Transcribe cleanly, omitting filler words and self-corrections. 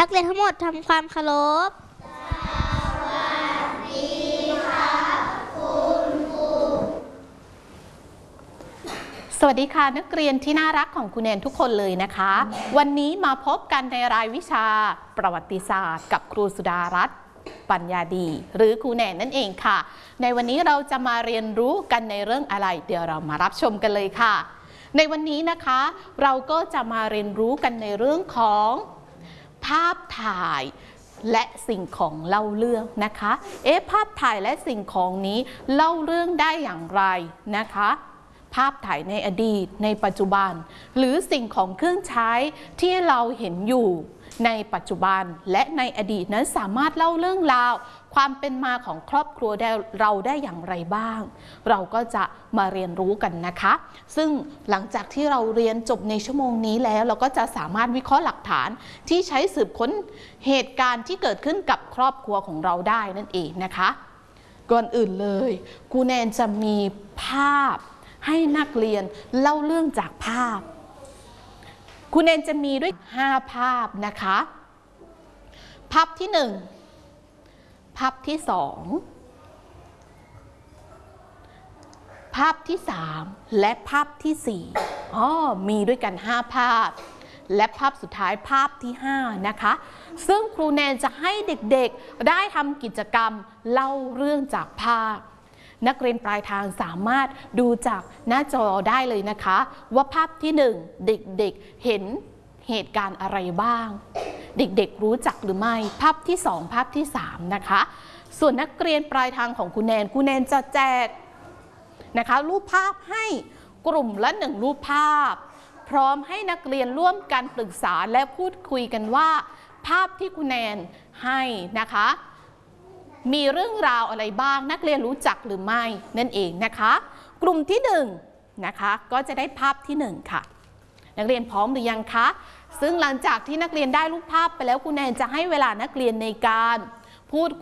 นักเรียนทั้งหมดทำความเคารพสวัสดีค่ะนักเรียนที่น่ารักของคุณแนนทุกคนเลยนะคะวันนี้มาพบกันในรายวิชาประวัติศาสตร์กับครูสุดารัตน์ปัญญาดีหรือครูแนนนั่นเองค่ะในวันนี้เราจะมาเรียนรู้กันในเรื่องอะไรเดี๋ยวเรามารับชมกันเลยค่ะในวันนี้นะคะเราก็จะมาเรียนรู้กันในเรื่องของภาพถ่ายและสิ่งของเล่าเรื่องนะคะภาพถ่ายและสิ่งของนี้เล่าเรื่องได้อย่างไรนะคะภาพถ่ายในอดีตในปัจจุบันหรือสิ่งของเครื่องใช้ที่เราเห็นอยู่ในปัจจุบันและในอดีตนั้นสามารถเล่าเรื่องราวความเป็นมาของครอบครัวเราได้อย่างไรบ้างเราก็จะมาเรียนรู้กันนะคะซึ่งหลังจากที่เราเรียนจบในชั่วโมงนี้แล้วเราก็จะสามารถวิเคราะห์หลักฐานที่ใช้สืบค้นเหตุการณ์ที่เกิดขึ้นกับครอบครัวของเราได้นั่นเองนะคะก่อนอื่นเลยครูแนนจะมีภาพให้นักเรียนเล่าเรื่องจากภาพคุณเอนจะมีด้วย5ภาพนะคะภาพที่1ภาพที่2ภาพที่3และภาพที่4มีด้วยกัน5ภาพและภาพสุดท้ายภาพที่5นะคะซึ่งครูแนนจะให้เด็กๆได้ทำกิจกรรมเล่าเรื่องจากภาพนักเรียนปลายทางสามารถดูจากหน้าจอได้เลยนะคะว่าภาพที่1เด็กๆเห็นเหตุการณ์อะไรบ้างเด็กๆรู้จักหรือไม่ภาพที่2ภาพที่3นะคะส่วนนักเรียนปลายทางของครูแนนจะแจกนะคะรูปภาพให้กลุ่มละ1รูปภาพพร้อมให้นักเรียนร่วมกันปรึกษาและพูดคุยกันว่าภาพที่ครูแนนให้นะคะมีเรื่องราวอะไรบ้างนักเรียนรู้จักหรือไม่นั่นเองนะคะกลุ่มที่1นะคะก็จะได้ภาพที่1ค่ะนักเรียนพร้อมหรือยังคะซึ่งหลังจากที่นักเรียนได้รูปภาพไปแล้วครูแนนจะให้เวลานักเรียนในการพูด